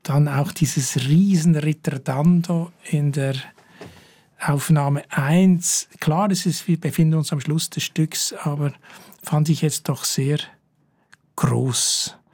Dann auch dieses riesen Ritardando in der Aufnahme 1. Klar, wir befinden uns am Schluss des Stücks, aber fand ich jetzt doch sehr groß.